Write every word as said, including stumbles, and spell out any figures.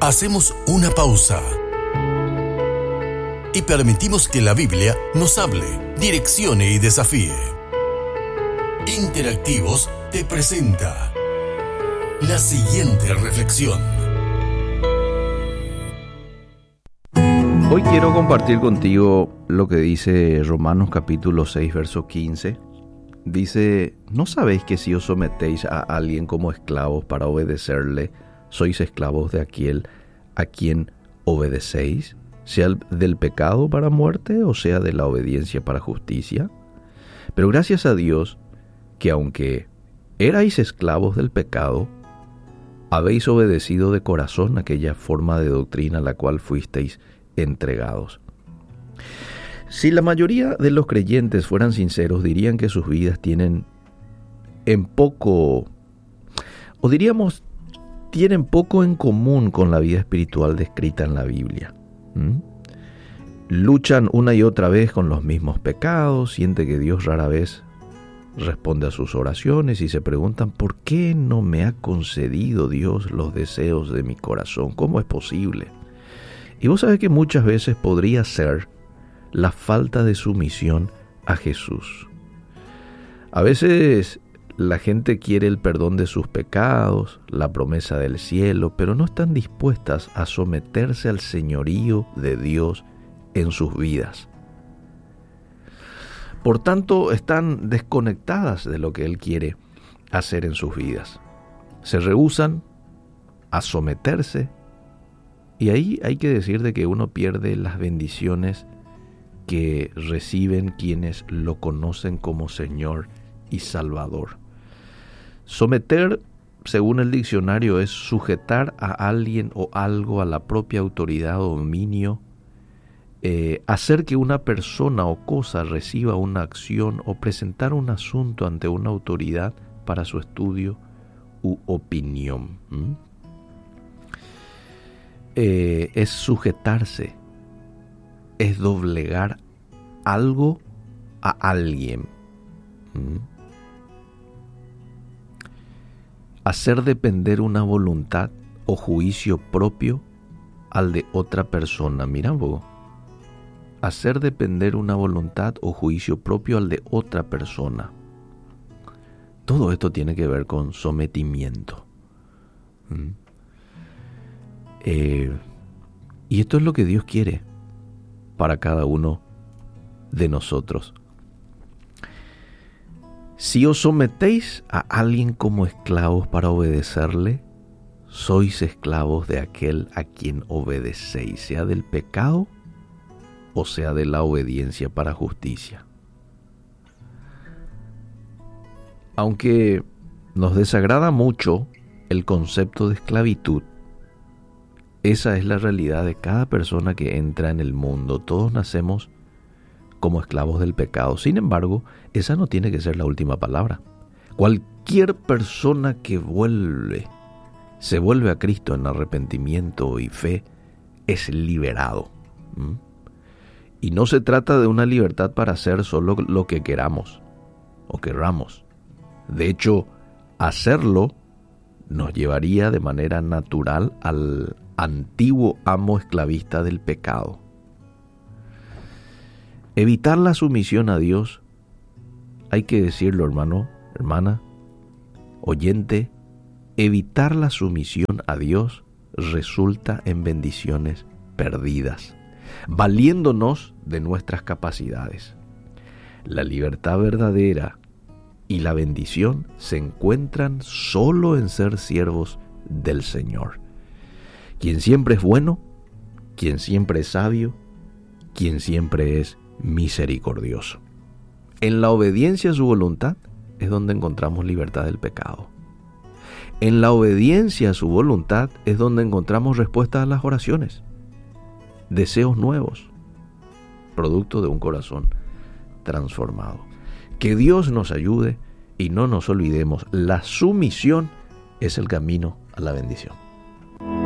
Hacemos una pausa y permitimos que la Biblia nos hable, direccione y desafíe. Interactivos te presenta la siguiente reflexión. Hoy quiero compartir contigo lo que dice Romanos capítulo seis, verso quince. Dice: ¿no sabéis que si os sometéis a alguien como esclavos para obedecerle, sois esclavos de aquel a quien obedecéis, sea del pecado para muerte o sea de la obediencia para justicia? Pero gracias a Dios que aunque erais esclavos del pecado, habéis obedecido de corazón aquella forma de doctrina a la cual fuisteis entregados. Si la mayoría de los creyentes fueran sinceros, dirían que sus vidas tienen en poco, o diríamos, tienen poco en común con la vida espiritual descrita en la Biblia. ¿Mm? Luchan una y otra vez con los mismos pecados, sienten que Dios rara vez responde a sus oraciones y se preguntan: ¿por qué no me ha concedido Dios los deseos de mi corazón? ¿Cómo es posible? Y vos sabés que muchas veces podría ser la falta de sumisión a Jesús. A veces la gente quiere el perdón de sus pecados, la promesa del cielo, pero no están dispuestas a someterse al señorío de Dios en sus vidas. Por tanto, están desconectadas de lo que Él quiere hacer en sus vidas. Se rehúsan a someterse, y ahí hay que decir de que uno pierde las bendiciones que reciben quienes lo conocen como Señor y Salvador. Someter, según el diccionario, es sujetar a alguien o algo a la propia autoridad o dominio, eh, hacer que una persona o cosa reciba una acción o presentar un asunto ante una autoridad para su estudio u opinión. ¿Mm? Eh, es sujetarse, es doblegar algo a alguien. ¿Mm? Hacer depender una voluntad o juicio propio al de otra persona. Mira vos. Hacer depender una voluntad o juicio propio al de otra persona. Todo esto tiene que ver con sometimiento. ¿Mm? Eh, y esto es lo que Dios quiere para cada uno de nosotros. Si os sometéis a alguien como esclavos para obedecerle, sois esclavos de aquel a quien obedecéis, sea del pecado o sea de la obediencia para justicia. Aunque nos desagrada mucho el concepto de esclavitud, esa es la realidad de cada persona que entra en el mundo. Todos nacemos como esclavos del pecado. Sin embargo, esa no tiene que ser la última palabra. Cualquier persona que vuelve, se vuelve a Cristo en arrepentimiento y fe, es liberado. ¿Mm? Y no se trata de una libertad para hacer solo lo que queramos o querramos. De hecho, hacerlo nos llevaría de manera natural al antiguo amo esclavista del pecado. Evitar la sumisión a Dios, hay que decirlo, hermano, hermana, oyente, evitar la sumisión a Dios resulta en bendiciones perdidas, valiéndonos de nuestras capacidades. La libertad verdadera y la bendición se encuentran solo en ser siervos del Señor, quien siempre es bueno, quien siempre es sabio, quien siempre es misericordioso. En la obediencia a su voluntad es donde encontramos libertad del pecado. En la obediencia a su voluntad es donde encontramos respuestas a las oraciones, deseos nuevos, producto de un corazón transformado. Que Dios nos ayude y no nos olvidemos, la sumisión es el camino a la bendición.